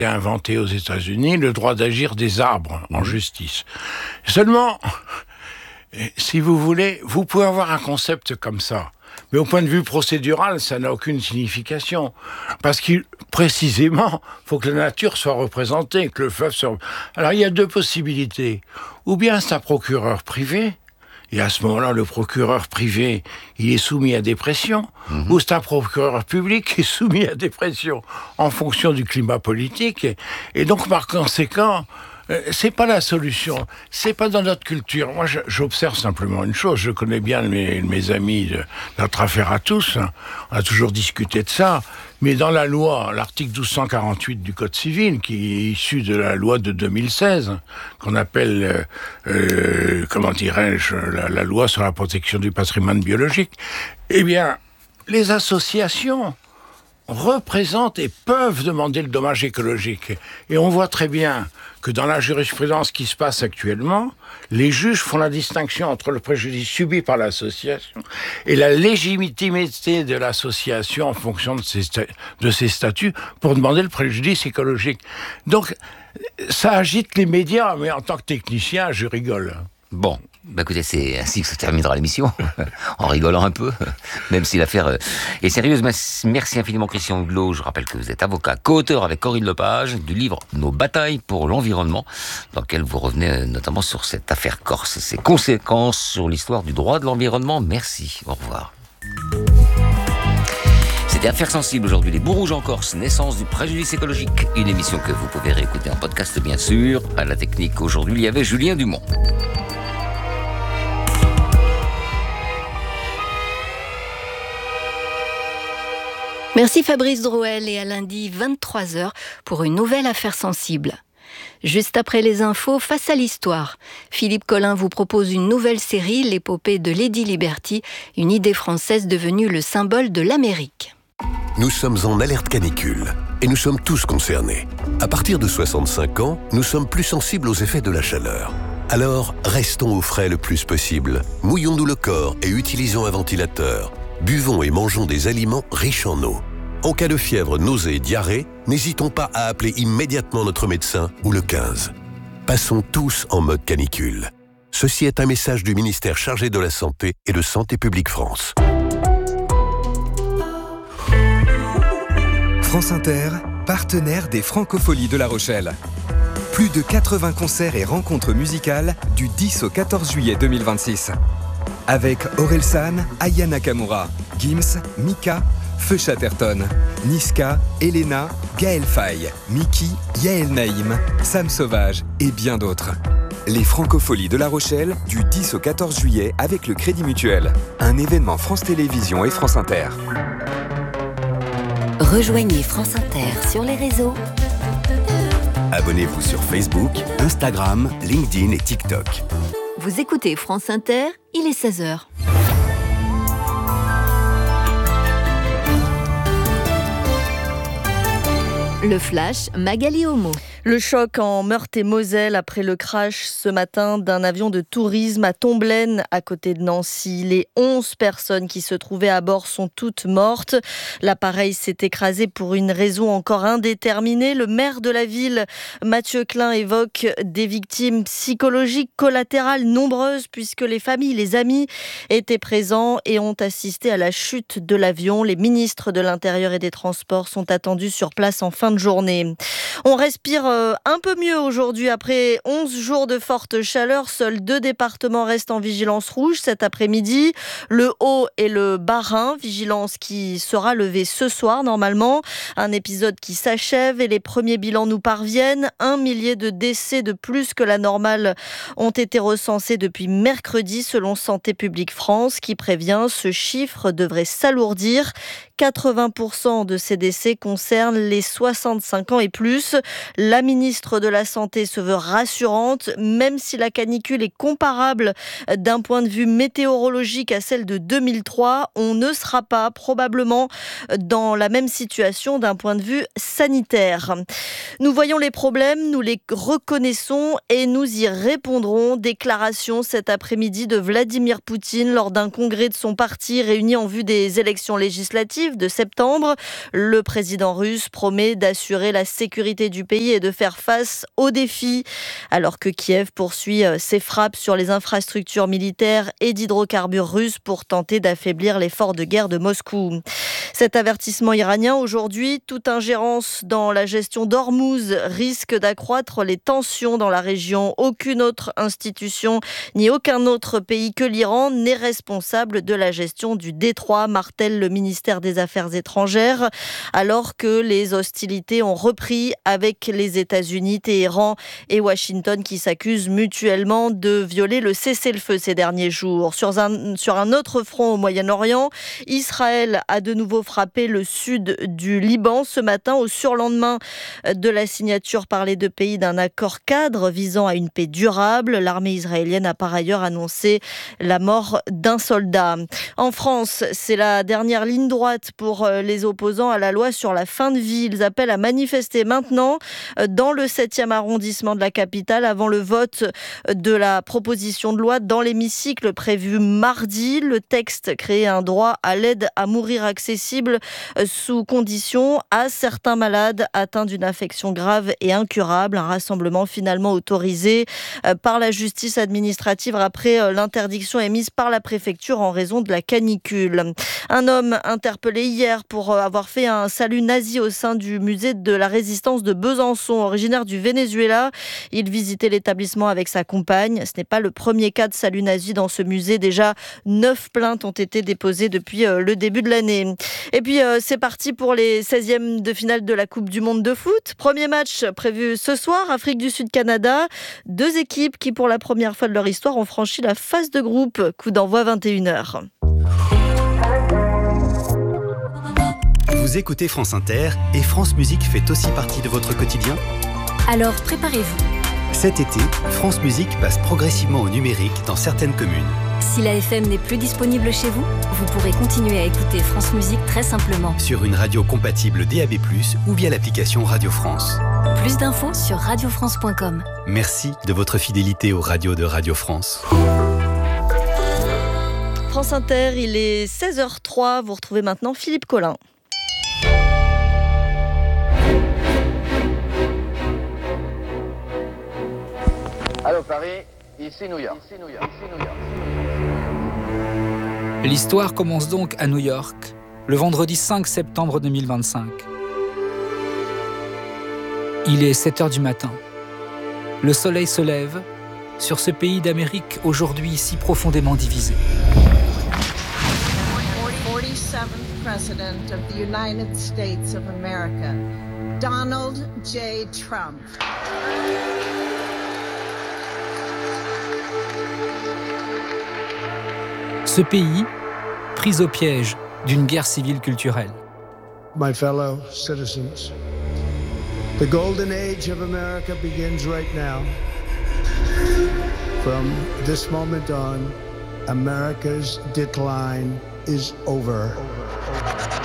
inventé aux États-Unis le droit d'agir des arbres en justice. Seulement, si vous voulez, vous pouvez avoir un concept comme ça. Mais au point de vue procédural, ça n'a aucune signification. Parce que, précisément, il faut que la nature soit représentée, que le fleuve soit... Alors, il y a deux possibilités. Ou bien c'est un procureur privé, et à ce moment-là, le procureur privé, il est soumis à des pressions, ou c'est un procureur public qui est soumis à des pressions, en fonction du climat politique. Et donc, par conséquent... c'est pas la solution, c'est pas dans notre culture. Moi, j'observe simplement une chose. Je connais bien mes amis de notre affaire à tous. On a toujours discuté de ça. Mais dans la loi, l'article 1248 du Code civil, qui est issu de la loi de 2016, qu'on appelle, comment dirais-je, la loi sur la protection du patrimoine biologique, eh bien, les associations représentent et peuvent demander le dommage écologique. Et on voit très bien que dans la jurisprudence qui se passe actuellement, les juges font la distinction entre le préjudice subi par l'association et la légitimité de l'association en fonction de ses statuts pour demander le préjudice écologique. Donc, ça agite les médias, mais en tant que technicien, je rigole. Bon, écoutez, c'est ainsi que se terminera l'émission, en rigolant un peu, même si l'affaire est sérieuse. Merci infiniment Christian Huguelot. Je rappelle que vous êtes avocat, co-auteur avec Corinne Lepage du livre « Nos batailles pour l'environnement », dans lequel vous revenez notamment sur cette affaire corse et ses conséquences sur l'histoire du droit de l'environnement. Merci, au revoir. C'était Affaires sensibles aujourd'hui, les bouts rouges en Corse, naissance du préjudice écologique. Une émission que vous pouvez réécouter en podcast, bien sûr. À la technique, aujourd'hui, il y avait Julien Dumont. Merci Fabrice Drouel et à lundi 23h pour une nouvelle affaire sensible. Juste après les infos, face à l'histoire, Philippe Collin vous propose une nouvelle série, l'épopée de Lady Liberty, une idée française devenue le symbole de l'Amérique. Nous sommes en alerte canicule et nous sommes tous concernés. À partir de 65 ans, nous sommes plus sensibles aux effets de la chaleur. Alors, restons au frais le plus possible. Mouillons-nous le corps et utilisons un ventilateur. Buvons et mangeons des aliments riches en eau. En cas de fièvre, nausées et diarrhée, n'hésitons pas à appeler immédiatement notre médecin ou le 15. Passons tous en mode canicule. Ceci est un message du ministère chargé de la Santé et de Santé publique France. France Inter, partenaire des Francopholies de La Rochelle. Plus de 80 concerts et rencontres musicales du 10 au 14 juillet 2026. Avec Orelsan, Aya Nakamura, Gims, Mika, Feu Chatterton, Niska, Elena, Gaël Faye, Miki, Yael Naïm, Sam Sauvage et bien d'autres. Les Francopholies de La Rochelle du 10 au 14 juillet avec le Crédit Mutuel. Un événement France Télévisions et France Inter. Rejoignez France Inter sur les réseaux. Abonnez-vous sur Facebook, Instagram, LinkedIn et TikTok. Vous écoutez France Inter, il est 16h. Le Flash, Magali Homo. Le choc en Meurthe-et-Moselle après le crash ce matin d'un avion de tourisme à Tomblaine, à côté de Nancy. Les 11 personnes qui se trouvaient à bord sont toutes mortes. L'appareil s'est écrasé pour une raison encore indéterminée. Le maire de la ville, Mathieu Klein, évoque des victimes psychologiques collatérales nombreuses puisque les familles, les amis étaient présents et ont assisté à la chute de l'avion. Les ministres de l'Intérieur et des Transports sont attendus sur place en fin de journée. On respire un peu mieux aujourd'hui après 11 jours de forte chaleur. Seuls 2 départements restent en vigilance rouge cet après-midi, le Haut et le Bas-Rhin, vigilance qui sera levée ce soir normalement. Un épisode qui s'achève et les premiers bilans nous parviennent. 1 millier de décès de plus que la normale ont été recensés depuis mercredi selon Santé publique France qui prévient ce chiffre devrait s'alourdir. 80% de ces décès concernent les 65 ans et plus. La ministre de la Santé se veut rassurante, même si la canicule est comparable d'un point de vue météorologique à celle de 2003, on ne sera pas probablement dans la même situation d'un point de vue sanitaire. Nous voyons les problèmes, nous les reconnaissons et nous y répondrons. Déclaration cet après-midi de Vladimir Poutine lors d'un congrès de son parti réuni en vue des élections législatives offensive de septembre. Le président russe promet d'assurer la sécurité du pays et de faire face aux défis, alors que Kiev poursuit ses frappes sur les infrastructures militaires et d'hydrocarbures russes pour tenter d'affaiblir l'effort de guerre de Moscou. Cet avertissement iranien aujourd'hui, toute ingérence dans la gestion d'Ormuz risque d'accroître les tensions dans la région. Aucune autre institution ni aucun autre pays que l'Iran n'est responsable de la gestion du détroit, martèle le ministère des Affaires étrangères, alors que les hostilités ont repris avec les États-Unis, Téhéran et Washington qui s'accusent mutuellement de violer le cessez-le-feu ces derniers jours. Sur un autre front au Moyen-Orient, Israël a de nouveau frappé le sud du Liban ce matin au surlendemain de la signature par les deux pays d'un accord cadre visant à une paix durable. L'armée israélienne a par ailleurs annoncé la mort d'un soldat. En France, c'est la dernière ligne droite pour les opposants à la loi sur la fin de vie. Ils appellent à manifester maintenant dans le 7e arrondissement de la capitale avant le vote de la proposition de loi dans l'hémicycle prévu mardi. Le texte crée un droit à l'aide à mourir accessible sous condition à certains malades atteints d'une affection grave et incurable. Un rassemblement finalement autorisé par la justice administrative après l'interdiction émise par la préfecture en raison de la canicule. Un homme interpellé hier pour avoir fait un salut nazi au sein du musée de la résistance de Besançon, originaire du Venezuela. Il visitait l'établissement avec sa compagne. Ce n'est pas le premier cas de salut nazi dans ce musée. Déjà 9 plaintes ont été déposées depuis le début de l'année. Et puis c'est parti pour les 16e de finale de la Coupe du Monde de foot. Premier match prévu ce soir, Afrique du Sud-Canada. 2 équipes qui pour la première fois de leur histoire ont franchi la phase de groupe. Coup d'envoi 21h. Vous écoutez France Inter et France Musique fait aussi partie de votre quotidien ? Alors préparez-vous. Cet été, France Musique passe progressivement au numérique dans certaines communes. Si la FM n'est plus disponible chez vous, vous pourrez continuer à écouter France Musique très simplement. Sur une radio compatible DAB+, ou via l'application Radio France. Plus d'infos sur radiofrance.com. Merci de votre fidélité aux radios de Radio France. France Inter, il est 16h03. Vous retrouvez maintenant Philippe Collin. Allô Paris, ici New York. L'histoire commence donc à New York, le vendredi 5 septembre 2025. Il est 7h du matin. Le soleil se lève sur ce pays d'Amérique aujourd'hui si profondément divisé. 47th President of the United States of America, Donald J. Trump. Ce pays, pris au piège d'une guerre civile culturelle. My fellow citizens, the golden age of America begins right now. From this moment on, America's decline is over.